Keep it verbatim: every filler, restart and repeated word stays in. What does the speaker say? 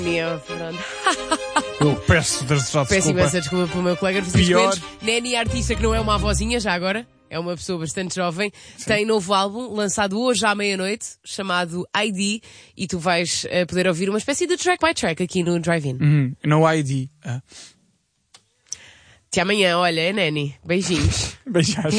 Meu, Fernando. Eu peço desde já Peço desculpa. imensa desculpa pelo meu colega de Pior. Francisco Mendes. Neni, artista que não é uma avózinha já agora, é uma pessoa bastante jovem, tem novo álbum lançado hoje à meia-noite, chamado I D, e tu vais uh, poder ouvir uma espécie de track by track aqui no Drive-In. Uhum. No I D. Ah. Até amanhã, olha, é Neni. Beijinhos. Beijos.